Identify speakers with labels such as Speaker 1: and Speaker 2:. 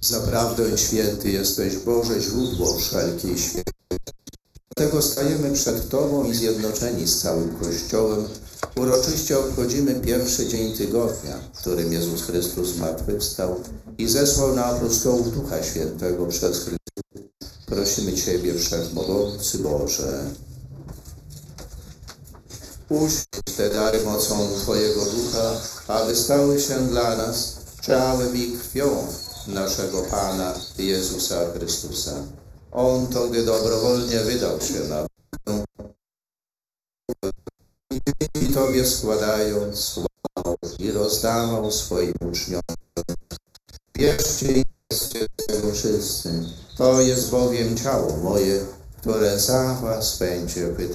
Speaker 1: Zaprawdę święty jesteś, Boże, źródło wszelkiej świętości. Dlatego stajemy przed Tobą i zjednoczeni z całym Kościołem uroczyście obchodzimy pierwszy dzień tygodnia, w którym Jezus Chrystus zmartwychwstał i zesłał na apostołów Ducha Świętego przez Chrystusa. Prosimy Ciebie, Wszechmogący Boże, uświęć te dary mocą Twojego Ducha, aby stały się dla nas ciałem i krwią naszego Pana Jezusa Chrystusa. On to, gdy dobrowolnie wydał się na i Tobie składając sławę i rozdawał swoim uczniom. Bierzcie i jedzcie tego wszyscy. To jest bowiem ciało moje, które za was będzie wydane.